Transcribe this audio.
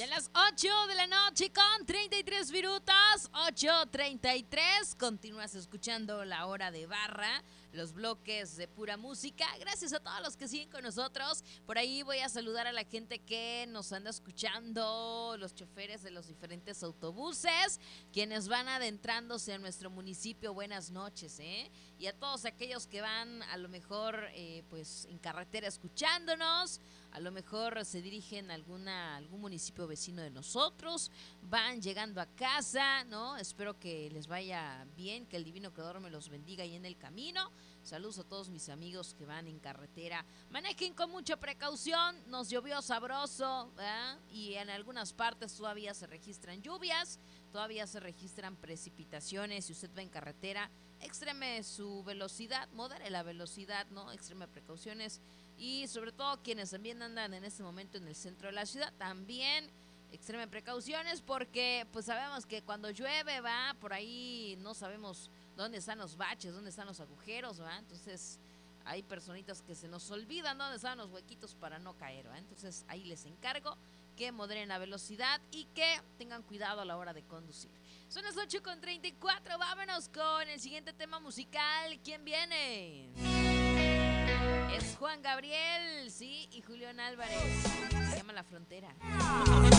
Ya a las 8 de la noche con 33 minutos, 8:33. Continúas escuchando La Hora de Barra, los bloques de pura música. Gracias a todos los que siguen con nosotros. Por ahí voy a saludar a la gente que nos anda escuchando, los choferes de los diferentes autobuses, quienes van adentrándose a nuestro municipio. Buenas noches, ¿eh? Y a todos aquellos que van a lo mejor pues en carretera escuchándonos. A lo mejor se dirigen a algún municipio vecino de nosotros, van llegando a casa, ¿no? Espero que les vaya bien, que el divino creador me los bendiga ahí en el camino. Saludos a todos mis amigos que van en carretera. Manejen con mucha precaución, nos llovió sabroso, ¿verdad? Y en algunas partes todavía se registran lluvias, todavía se registran precipitaciones. Si usted va en carretera, extreme su velocidad, modere la velocidad, ¿no? Extreme precauciones. Y sobre todo quienes también andan en este momento en el centro de la ciudad, también extremen precauciones porque pues sabemos que cuando llueve, va, por ahí no sabemos dónde están los baches, dónde están los agujeros, va. Entonces hay personitas que se nos olvidan dónde están los huequitos para no caer, va. Entonces ahí les encargo que moderen la velocidad y que tengan cuidado a la hora de conducir. Son las 8:34, vámonos con el siguiente tema musical. ¿Quién viene? Es Juan Gabriel, sí, y Julián Álvarez. Se llama La Frontera.